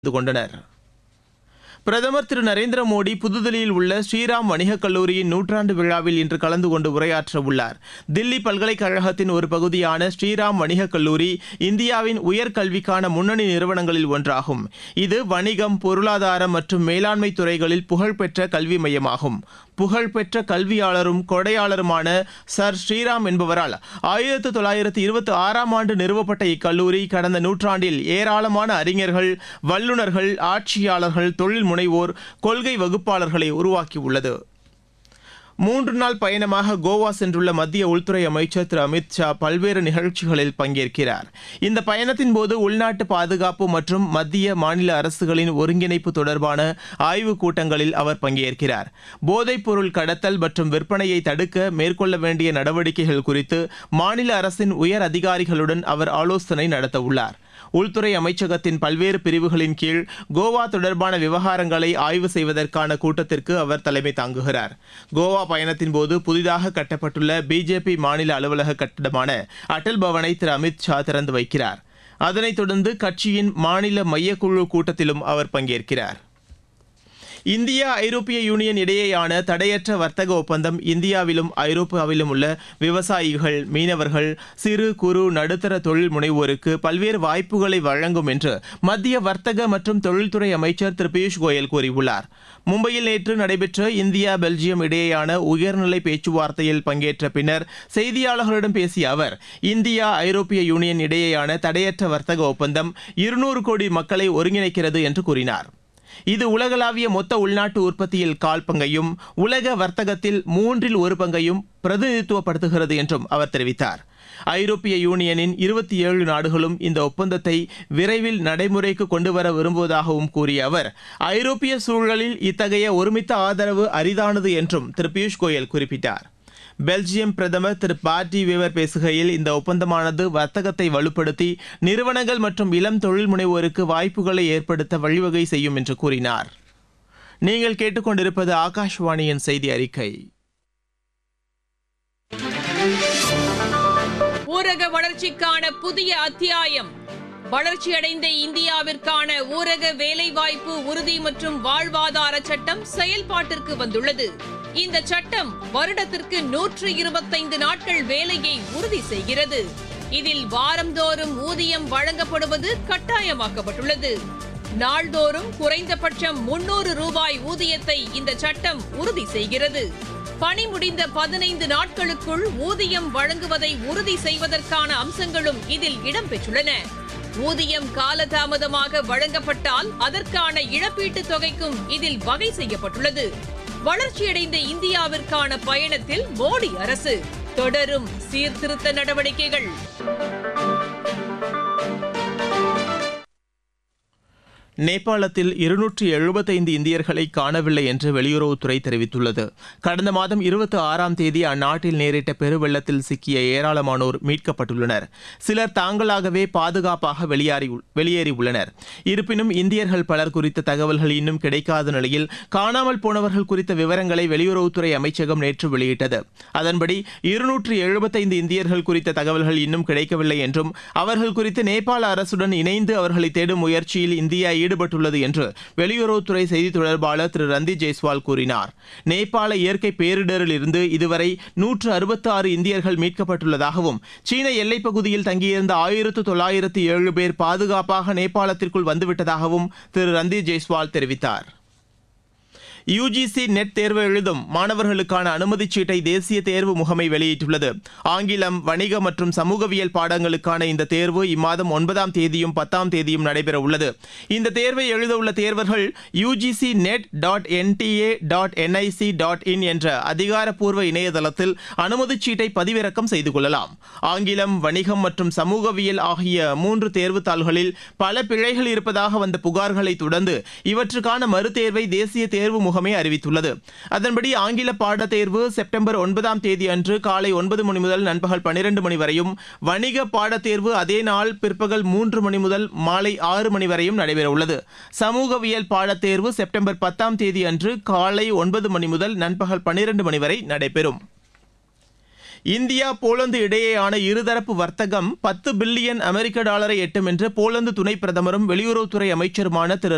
கொண்டனர். பிரதமர் திரு நரேந்திர மோடி புதுதில்லியில் உள்ள ஸ்ரீராம் வணிகக் கல்லூரியின் நூற்றாண்டு விழாவில் இன்று கலந்து கொண்டு உரையாற்ற உள்ளார். தில்லி பல்கலைக்கழகத்தின் ஒரு பகுதியான ஸ்ரீராம் வணிகக் கல்லூரி இந்தியாவின் உயர்கல்விக்கான முன்னணி நிறுவனங்களில் ஒன்றாகும். இது வணிகம், பொருளாதாரம் மற்றும் மேலாண்மை துறைகளில் புகழ்பெற்ற கல்வி மையமாகும். புகழ்பெற்ற கல்வியாளரும் கொடையாளருமான சர் ஸ்ரீராம் என்பவரால் 1926ஆம் ஆண்டு நிறுவப்பட்ட இக்கல்லூரி கடந்த நூற்றாண்டில் ஏராளமான அறிஞர்கள், வல்லுநர்கள், ஆட்சியாளர்கள், தொழில் முனைவோர், கொள்கை வகுப்பாளர்களை உருவாக்கியுள்ளது. 3 நாள் பயணமாக கோவா சென்றுள்ள மத்திய உள்துறை அமைச்சர் திரு அமித் ஷா பல்வேறு நிகழ்ச்சிகளில் பங்கேற்கிறார். இந்த பயணத்தின் போது உள்நாட்டு பாதுகாப்பு மற்றும் மத்திய மாநில அரசுகளின் ஒருங்கிணைப்பு தொடர்பான ஆய்வுக் கூட்டங்களில் அவர் பங்கேற்கிறார். போதைப் பொருள் கடத்தல் மற்றும் விற்பனையை தடுக்க மேற்கொள்ள வேண்டிய நடவடிக்கைகள் குறித்து மாநில அரசின் உயர் அதிகாரிகளுடன் அவர் ஆலோசனை நடத்தவுள்ளார். உள்துறை அமைச்சகத்தின் பல்வேறு பிரிவுகளின் கீழ் கோவா தொடர்பான விவகாரங்களை ஆய்வு செய்வதற்கான கூட்டத்திற்கு அவர் தலைமை தாங்குகிறார். கோவா பயணத்தின் போது புதிதாக கட்டப்பட்டுள்ள பிஜேபி மாநில அலுவலக கட்டிடமான அடல் பவனை திரு அமித் ஷா திறந்து வைக்கிறார். அதனைத் தொடர்ந்து கட்சியின் மாநில மையக்குழு கூட்டத்திலும் அவர் பங்கேற்கிறார். இந்தியா ஐரோப்பிய யூனியன் இடையேயான தடையற்ற வர்த்தக ஒப்பந்தம் இந்தியாவிலும் ஐரோப்பாவிலும் உள்ள விவசாயிகள், மீனவர்கள், சிறு குறு நடுத்தர தொழில் முனைவோருக்கு பல்வேறு வாய்ப்புகளை வழங்கும் என்று மத்திய வர்த்தக மற்றும் தொழில்துறை அமைச்சர் திரு பியூஷ் கோயல் கூறியுள்ளார். மும்பையில் நேற்று நடைபெற்ற இந்தியா பெல்ஜியம் இடையேயான உயர்நிலை பேச்சுவார்த்தையில் பங்கேற்ற பின்னர் செய்தியாளர்களிடம் பேசிய அவர், இந்தியா ஐரோப்பிய யூனியன் இடையேயான தடையற்ற வர்த்தக ஒப்பந்தம் 200 கோடி மக்களை ஒருங்கிணைக்கிறது என்று கூறினார். இது உலகளாவிய மொத்த உள்நாட்டு உற்பத்தியில் 1/4 பங்கையும் உலக வர்த்தகத்தில் 1/3 பங்கையும் பிரதிநிதித்துவப்படுத்துகிறது என்றும் அவர் தெரிவித்தார். ஐரோப்பிய யூனியனின் 27 நாடுகளும் இந்த ஒப்பந்தத்தை விரைவில் நடைமுறைக்கு கொண்டுவர விரும்புவதாகவும் கூறிய அவர், ஐரோப்பிய சூழலில் இத்தகைய ஒருமித்த ஆதரவு அரிதானது என்றும் திரு பியூஷ் கோயல் குறிப்பிட்டார். பெல்ஜியம் பிரதமர் திரு பார்டி வேவர் பேசுகையில், இந்த ஒப்பந்தமானது வர்த்தகத்தை வலுப்படுத்தி நிறுவனங்கள் மற்றும் இளம் தொழில் முனைவோருக்கு வாய்ப்புகளை ஏற்படுத்த வழிவகை செய்யும் என்று கூறினார். நீங்கள் கேட்டுக்கொண்டிருப்பது ஆகாஷ்வாணியின் செய்தி அறிக்கை. ஊரக வளர்ச்சிக்கான புதிய அத்தியாயம். வளர்ச்சியடைந்த இந்தியாவிற்கான ஊரக வேலைவாய்ப்பு உறுதி மற்றும் வாழ்வாதார சட்டம் செயல்பாட்டிற்கு வந்துள்ளது. இந்த சட்டம் வருடத்திற்கு 125 நாட்கள் வேலையை உறுதி செய்கிறது. இதில் வாரந்தோறும் ஊதியம் வழங்கப்படுவது கட்டாயமாக்கப்பட்டுள்ளது. நாள்தோறும் குறைந்தபட்சம் 300 ரூபாய் ஊதியத்தை இந்த சட்டம் உறுதி செய்கிறது. பணி முடிந்த 15 நாட்களுக்குள் ஊதியம் வழங்குவதை உறுதி செய்வதற்கான அம்சங்களும் இதில் இடம்பெற்றுள்ளன. ஊதியம் காலதாமதமாக வழங்கப்பட்டால் அதற்கான இழப்பீட்டுத் தொகைக்கும் இதில் வகை செய்யப்பட்டுள்ளது. வளர்ச்சியடைந்த இந்தியாவிற்கான பயணத்தில் மோடி அரசு தொடரும் சீர்திருத்த நடவடிக்கைகள். நேபாளத்தில் 275 இந்தியர்களை காணவில்லை என்று வெளியுறவுத்துறை தெரிவித்துள்ளது. கடந்த மாதம் 26ஆம் தேதி அந்நாட்டில் நேரிட்ட பெருவெள்ளத்தில் சிக்கிய ஏராளமானோர் மீட்கப்பட்டுள்ளனர். சிலர் தாங்களாகவே பாதுகாப்பாக வெளியேறியுள்ளனர். இருப்பினும் இந்தியர்கள் பலர் குறித்த தகவல்கள் இன்னும் கிடைக்காத நிலையில் காணாமல் போனவர்கள் குறித்த விவரங்களை வெளியுறவுத்துறை அமைச்சகம் நேற்று வெளியிட்டது. அதன்படி 275 இந்தியர்கள் குறித்த தகவல்கள் இன்னும் கிடைக்கவில்லை என்றும், அவர்கள் குறித்து நேபாள அரசுடன் இணைந்து அவர்களை தேடும் முயற்சியில் இந்தியா ஈடுபட்டுள்ளது என்று வெளியுறவுத்துறை செய்தி தொடர்பாளர் திரு ரந்தீப் ஜெய்ஸ்வால் கூறினார். நேபாள இயற்கை பேரிடரில் இருந்து இதுவரை 166 இந்தியர்கள் மீட்கப்பட்டுள்ளதாகவும், சீன எல்லைப் பகுதியில் தங்கியிருந்த 1907 பேர் பாதுகாப்பாக நேபாளத்திற்குள் வந்துவிட்டதாகவும் திரு ரந்தீப் ஜெய்ஸ்வால் தெரிவித்தார். யுஜிசி நெட் தேர்வு எழுதும் மாணவர்களுக்கான அனுமதிச் சீட்டை தேசிய தேர்வு முகமை வெளியிட்டுள்ளது. ஆங்கிலம், வணிக மற்றும் சமூகவியல் பாடங்களுக்கான இந்த தேர்வு இம்மாதம் 9ஆம் தேதியும் 10ஆம் தேதியும் நடைபெற உள்ளது. இந்த தேர்வை எழுத உள்ள தேர்வர்கள் ugcnet.nta.nic.in என்ற அதிகாரப்பூர்வ இணையதளத்தில் அனுமதிச் சீட்டை பதிவிறக்கம் செய்து கொள்ளலாம். ஆங்கிலம், வணிகம் மற்றும் சமூகவியல் ஆகிய 3 தேர்வுத்தாள்களில் பல பிழைகள் இருப்பதாக வந்த புகார்களை தொடர்ந்து இவற்றுக்கான மறுதேர்வை தேசிய தேர்வு முகமை அறிவித்துள்ளது. அதன்படி ஆங்கில பாடத் தேர்வு செப்டம்பர் 9ஆம் தேதி அன்று காலை 9 மணி முதல் நண்பகல் 12 மணி வரையும், வணிக பாடத் தேர்வு அதே நாள் பிற்பகல் 3 மணி முதல் மாலை 6 மணி வரையும் நடைபெற உள்ளது. சமூகவியல் பாடத் தேர்வு செப்டம்பர் 10ஆம் தேதி அன்று காலை 9 மணி முதல் நண்பகல் 12 மணி வரை நடைபெறும். இந்தியா போலந்து இடையேயான இருதரப்பு வர்த்தகம் $10 பில்லியன் எட்டும் என்று போலந்து துணை பிரதமரும் வெளியுறவுத்துறை அமைச்சருமான திரு